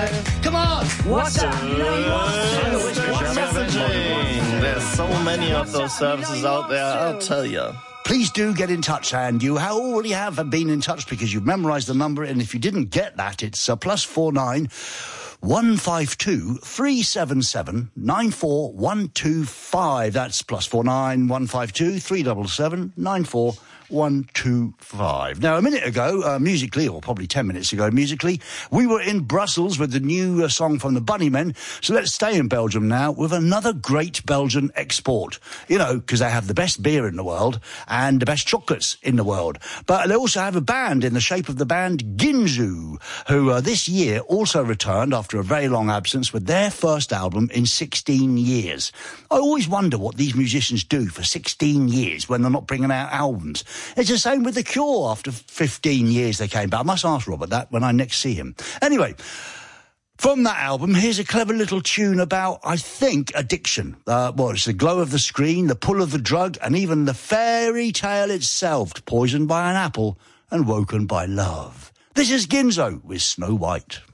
Come on! What's up? There's so many of those services out there, I'll tell you. Please do get in touch, and you already have been in touch because you've memorised the number, and if you didn't get that, it's +49 152 377 94125. That's +49 152 377 94125. Now, a minute ago, musically, or probably 10 minutes ago, musically, we were in Brussels with the new song from the Bunnymen. So let's stay in Belgium now with another great Belgian export. You know, because they have the best beer in the world and the best chocolates in the world. But they also have a band in the shape of the band Ginzu, who this year also returned after a very long absence with their first album in 16 years. I always wonder what these musicians do for 16 years when they're not bringing out albums. It's the same with The Cure. After 15 years they came back. I must ask Robert that when I next see him. Anyway, from that album, here's a clever little tune about, I think, addiction. It's the glow of the screen, the pull of the drug, and even the fairy tale itself, poisoned by an apple and woken by love. This is Ginzo with Snow White.